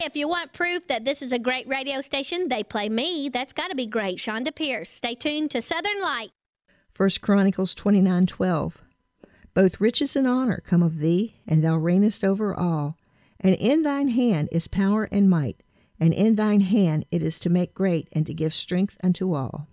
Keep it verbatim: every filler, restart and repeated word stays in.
If you want proof that this is a great radio station, they play me. That's got to be great. Shonda Pierce. Stay tuned to Southern Light. First Chronicles twenty-nine twelve. Both riches and honor come of thee, and thou reignest over all. And in thine hand is power and might, and in thine hand it is to make great and to give strength unto all.